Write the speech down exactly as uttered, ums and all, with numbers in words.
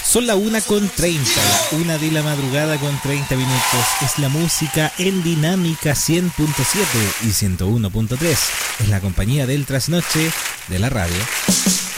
Son la una con treinta, la una de la madrugada con treinta minutos. Es la música en Dinámica cien punto siete y ciento uno punto tres. Es la compañía del trasnoche de la radio.